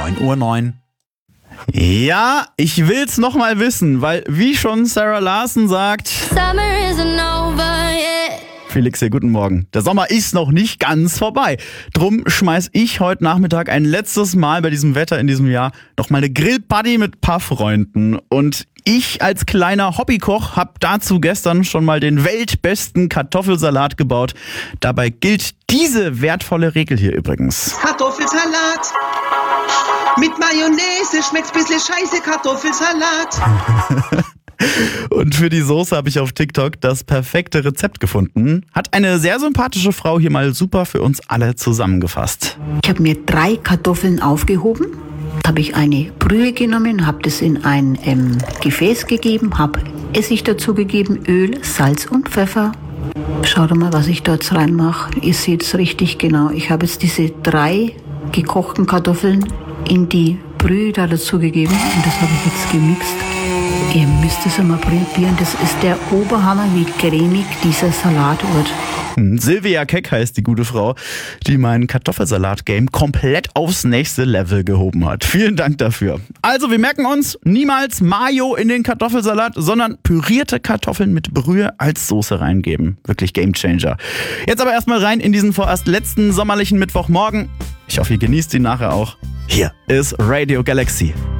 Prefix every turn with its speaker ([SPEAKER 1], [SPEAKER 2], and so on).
[SPEAKER 1] 9:09 Uhr. Ja, ich will's noch mal wissen, weil wie schon Sarah Larson sagt...
[SPEAKER 2] Summer isn't over yet.
[SPEAKER 1] Felix hier, guten Morgen. Der Sommer ist noch nicht ganz vorbei. Drum schmeiß ich heute Nachmittag ein letztes Mal bei diesem Wetter in diesem Jahr noch mal eine Grillparty mit paar Freunden. Und ich als kleiner Hobbykoch habe dazu gestern schon mal den weltbesten Kartoffelsalat gebaut. Dabei gilt diese wertvolle Regel hier übrigens.
[SPEAKER 3] Kartoffelsalat mit Mayonnaise schmeckt's bisschen scheiße, Kartoffelsalat.
[SPEAKER 1] Und für die Soße habe ich auf TikTok das perfekte Rezept gefunden. Hat eine sehr sympathische Frau hier mal super für uns alle zusammengefasst.
[SPEAKER 4] Ich habe mir 3 Kartoffeln aufgehoben. Habe ich eine Brühe genommen, habe das in ein Gefäß gegeben, habe Essig dazu gegeben, Öl, Salz und Pfeffer. Schaut mal, was ich dort reinmache. Ihr seht es richtig genau. Ich habe jetzt diese 3 gekochten Kartoffeln in die Brühe da dazu gegeben und das habe ich jetzt gemixt. Ihr müsst es einmal probieren. Das ist der Oberhammer, wie cremig dieser Salat wird.
[SPEAKER 1] Silvia Keck heißt die gute Frau, die mein Kartoffelsalat-Game komplett aufs nächste Level gehoben hat. Vielen Dank dafür. Also, wir merken uns, niemals Mayo in den Kartoffelsalat, sondern pürierte Kartoffeln mit Brühe als Soße reingeben. Wirklich Gamechanger. Jetzt aber erstmal rein in diesen vorerst letzten sommerlichen Mittwochmorgen. Ich hoffe, ihr genießt ihn nachher auch. Hier ist Radio Galaxy.